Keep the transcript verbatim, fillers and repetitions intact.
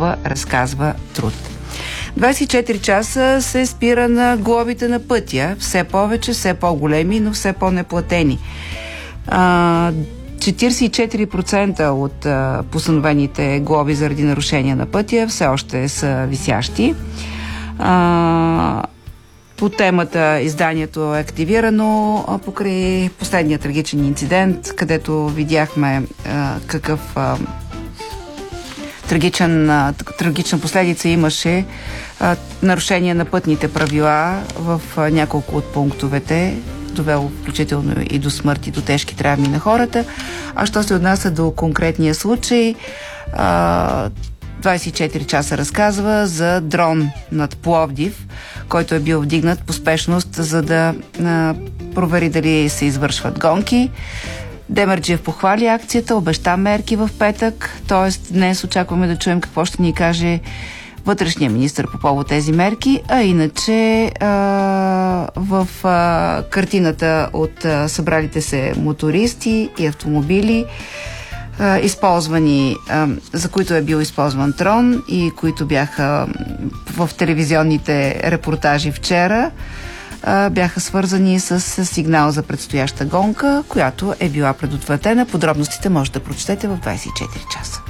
толкова, разказва Труд. двадесет и четири часа се спира на глобите на пътя. Все повече, все по-големи, но все по-неплатени. А, четиридесет и четири процента от а, постановените глоби заради нарушения на пътя все още са висящи. А, по темата изданието е активирано а, покрай последния трагичен инцидент, където видяхме а, какъв а, трагичен, а, трагична последица имаше а, нарушение на пътните правила в а, няколко от пунктовете, довело включително и до смърт и до тежки травми на хората. А що се отнася до конкретния случай, а, двадесет и четири часа разказва за дрон над Пловдив, който е бил вдигнат по спешност, за да а, провери дали се извършват гонки. Демерджиев похвали акцията, обеща мерки в петък, т.е. днес очакваме да чуем какво ще ни каже вътрешния министър по повод тези мерки, а иначе а, в а, картината от а, събралите се мотористи и автомобили, а, използвани, а, за които е бил използван трон и които бяха в телевизионните репортажи вчера, а, бяха свързани с, с сигнал за предстояща гонка, която е била предотвратена. Подробностите може да прочетете в двадесет и четири часа.